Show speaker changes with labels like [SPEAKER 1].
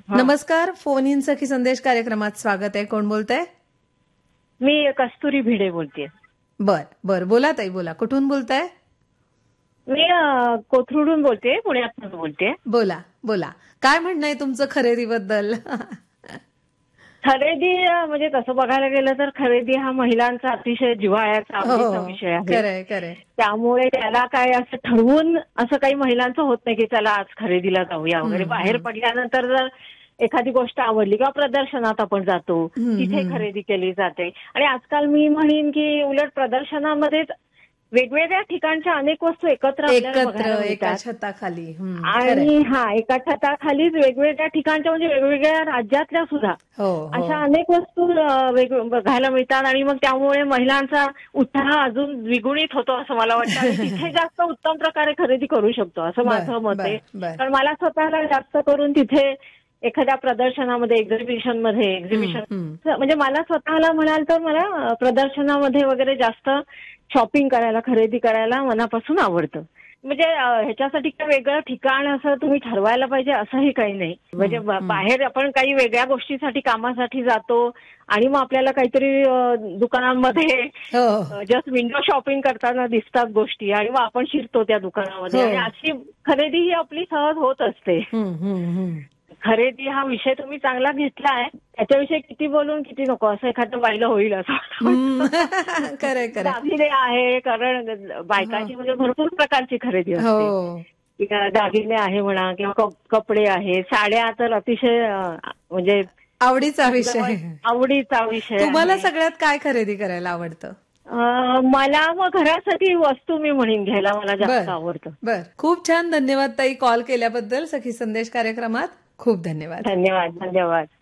[SPEAKER 1] हा.
[SPEAKER 2] नमस्कार. Phone in सखी संदेश कार्यक्रमात स्वागत आहे. कोण बोलतंय?
[SPEAKER 1] मी कस्तुरी भिडे बोलतेय.
[SPEAKER 2] बर बोला ताई, बोला. कुठून बोलताय?
[SPEAKER 1] मी कोथरूडून बोलते, पुण्यातून बोलते.
[SPEAKER 2] बोला. काय म्हणणं आहे तुमचं खरेदीबद्दल?
[SPEAKER 1] खरेदी म्हणजे तसं बघायला गेलं तर खरेदी हा महिलांचा अतिशय जिव्हाळ्याचा आवडीचा विषय आहे.
[SPEAKER 2] खरंय.
[SPEAKER 1] त्यामुळे त्याला काय असं ठरवून असं काही महिलांचं होत नाही की चला आज खरेदीला जाऊया वगैरे. बाहेर पडल्यानंतर जर एखादी गोष्ट आवडली किंवा प्रदर्शनात आपण जातो, तिथे खरेदी केली जाते. आणि आजकाल मी म्हणेन की उलट प्रदर्शनामध्येच वेगवेगळ्या ठिकाणच्या अनेक वस्तू एकत्र आपल्याला बघायला
[SPEAKER 2] एका
[SPEAKER 1] मिळतात.
[SPEAKER 2] छताखाली.
[SPEAKER 1] आणि एका छताखालीच वेगवेगळ्या ठिकाणच्या म्हणजे वेगवेगळ्या राज्यातल्या सुद्धा अशा अनेक वस्तू बघायला मिळतात. आणि मग त्यामुळे महिलांचा उत्साह अजून द्विगुणित होतो असं मला वाटतं. आणि तिथे जास्त उत्तम प्रकारे खरेदी करू शकतो असं माझं मत आहे. कारण मला स्वतःला जास्त करून तिथे एखाद्या प्रदर्शनामध्ये एक्झिबिशन म्हणजे मला स्वतःला म्हणाल तर मला प्रदर्शनामध्ये वगैरे जास्त शॉपिंग करायला, खरेदी करायला मनापासून आवडतं. म्हणजे ह्याच्यासाठी काही वेगळं ठिकाण असं तुम्ही ठरवायला पाहिजे असंही काही नाही. म्हणजे बाहेर आपण काही वेगळ्या गोष्टीसाठी, कामासाठी जातो आणि मग आपल्याला काहीतरी दुकानांमध्ये जस्ट विंडो शॉपिंग करताना दिसतात गोष्टी आणि मग आपण शिरतो त्या दुकानामध्ये आणि अशी खरेदी ही आपली सहज होत असते. खरेदी हा विषय तुम्ही चांगला घेतला आहे. त्याच्याविषयी किती बोलून किती नको असं एखादं बाईला होईल असं. दागिने आहे, कारण बायकाची म्हणजे भरपूर प्रकारची खरेदी असते. दागिने आहे म्हणा किंवा कपडे आहे, साड्या तर अतिशय म्हणजे
[SPEAKER 2] आवडीचा विषय. तुम्हाला
[SPEAKER 1] आहे.
[SPEAKER 2] सगळ्यात काय खरेदी करायला आवडतं?
[SPEAKER 1] मला मग घरासाठी वस्तू मी म्हणेन घ्यायला मला जास्त आवडतं.
[SPEAKER 2] खूप छान. धन्यवाद ताई, कॉल केल्याबद्दल सखी संदेश कार्यक्रमात. खूप धन्यवाद.
[SPEAKER 1] धन्यवाद.